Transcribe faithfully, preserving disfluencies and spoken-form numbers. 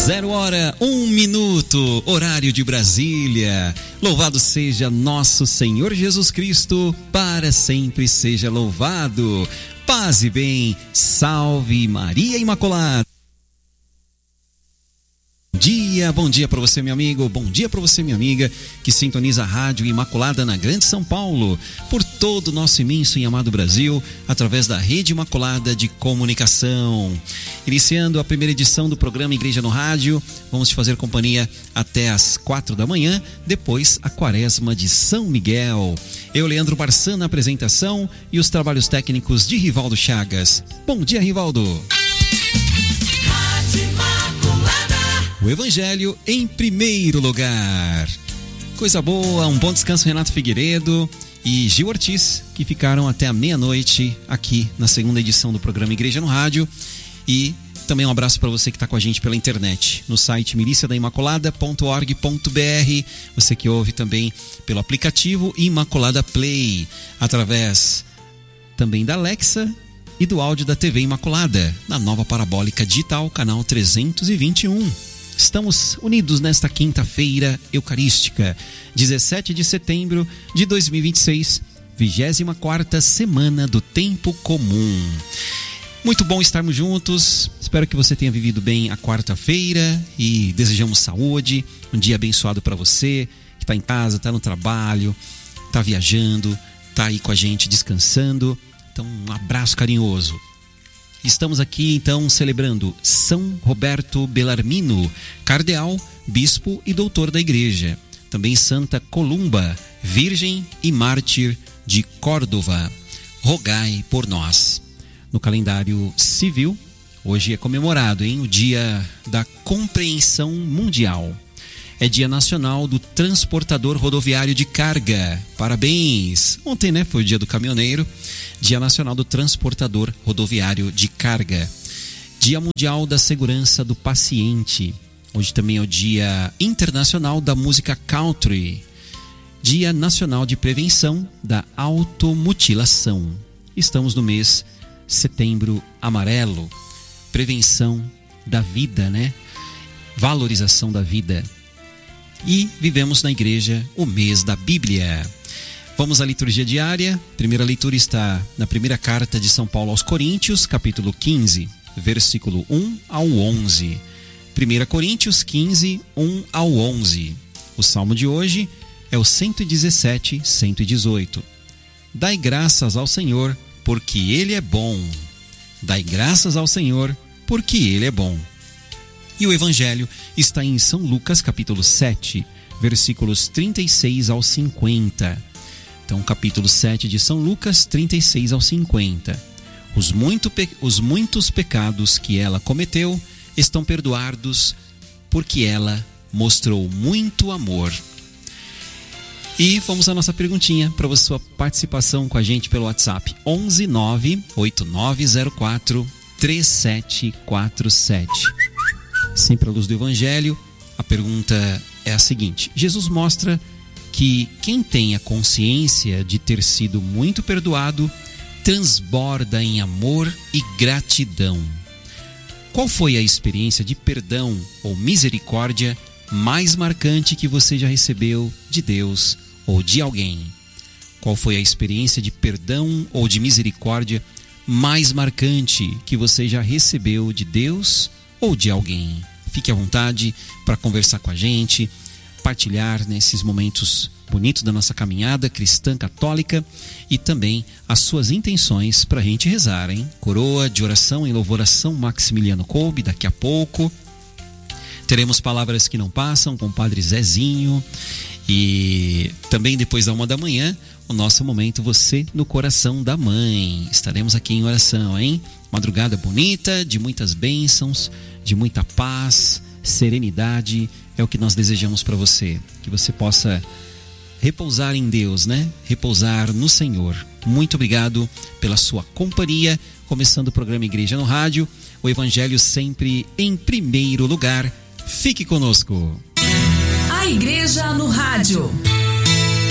Zero hora, um minuto, horário de Brasília. Louvado seja nosso Senhor Jesus Cristo, para sempre seja louvado. Paz e bem, salve Maria Imaculada. Bom dia, bom dia para você, meu amigo, bom dia para você, minha amiga, que sintoniza a Rádio Imaculada na Grande São Paulo, por todo o nosso imenso e amado Brasil, através da Rede Imaculada de Comunicação. Iniciando a primeira edição do programa Igreja no Rádio, vamos te fazer companhia até às quatro da manhã, depois a Quaresma de São Miguel. Eu, Leandro Barçan, na apresentação e os trabalhos técnicos de Rivaldo Chagas. Bom dia, Rivaldo. O Evangelho em primeiro lugar. Coisa boa, um bom descanso, Renato Figueiredo e Gil Ortiz, que ficaram até a meia-noite aqui na segunda edição do programa Igreja no Rádio. E também um abraço para você que está com a gente pela internet, no site milícia da imaculada ponto org ponto br. Você que ouve também pelo aplicativo Imaculada Play, através também da Alexa e do áudio da T V Imaculada, na nova parabólica digital, canal trezentos e vinte e um. Estamos unidos nesta quinta-feira eucarística, dezessete de setembro de dois mil e vinte e seis, vigésima quarta semana do tempo comum. Muito bom estarmos juntos, espero que você tenha vivido bem a quarta-feira e desejamos saúde, um dia abençoado para você, que está em casa, está no trabalho, está viajando, está aí com a gente descansando. Então, um abraço carinhoso. Estamos aqui, então, celebrando São Roberto Bellarmino, cardeal, bispo e doutor da Igreja. Também Santa Columba, virgem e mártir de Córdoba. Rogai por nós. No calendário civil, hoje é comemorado, hein, o Dia da Compreensão Mundial. É Dia Nacional do Transportador Rodoviário de Carga. Parabéns! Ontem, né, foi o Dia do Caminhoneiro. Dia Nacional do Transportador Rodoviário de Carga. Dia Mundial da Segurança do Paciente. Hoje também é o Dia Internacional da Música Country. Dia Nacional de Prevenção da Automutilação. Estamos no mês Setembro Amarelo. Prevenção da vida, né? Valorização da vida. E vivemos na igreja o mês da Bíblia. Vamos à liturgia diária. Primeira leitura está na primeira carta de São Paulo aos Coríntios, capítulo quinze, versículo um ao onze. primeira Coríntios quinze, um ao onze. O salmo de hoje é o cento e dezessete, cento e dezoito. Dai graças ao Senhor, porque Ele é bom. Dai graças ao Senhor, porque Ele é bom. E o Evangelho está em São Lucas, capítulo sete, versículos trinta e seis ao cinquenta. Então, capítulo sete de São Lucas, trinta e seis ao cinquenta. Os, muito pe... Os muitos pecados que ela cometeu estão perdoados, porque ela mostrou muito amor. E vamos à nossa perguntinha para a sua participação com a gente pelo WhatsApp. onze nove oito nove zero quatro três sete quatro sete. Sempre à luz do Evangelho, a pergunta é a seguinte: Jesus mostra que quem tem a consciência de ter sido muito perdoado transborda em amor e gratidão. Qual foi a experiência de perdão ou misericórdia mais marcante que você já recebeu de Deus ou de alguém? Qual foi a experiência de perdão ou de misericórdia mais marcante que você já recebeu de Deus ou de alguém? Fique à vontade para conversar com a gente, partilhar nesses momentos bonitos da nossa caminhada cristã católica e também as suas intenções para a gente rezar, hein? Coroa de oração em louvor a São Maximiliano Kolbe, daqui a pouco. Teremos palavras que não passam com o Padre Zezinho. E também depois da uma da manhã, o nosso momento Você no Coração da Mãe. Estaremos aqui em oração, hein? Madrugada bonita, de muitas bênçãos, de muita paz, serenidade, é o que nós desejamos para você. Que você possa repousar em Deus, né? Repousar no Senhor. Muito obrigado pela sua companhia. Começando o programa Igreja no Rádio, o Evangelho sempre em primeiro lugar. Fique conosco. A Igreja no Rádio.